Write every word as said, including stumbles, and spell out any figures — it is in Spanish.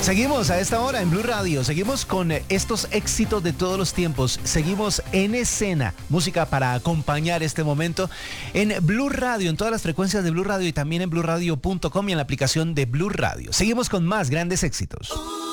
Seguimos a esta hora en Blue Radio, seguimos con estos éxitos de todos los tiempos, seguimos en escena, música para acompañar este momento en Blue Radio, en todas las frecuencias de Blue Radio y también en blue radio punto com y en la aplicación de Blue Radio. Seguimos con más grandes éxitos.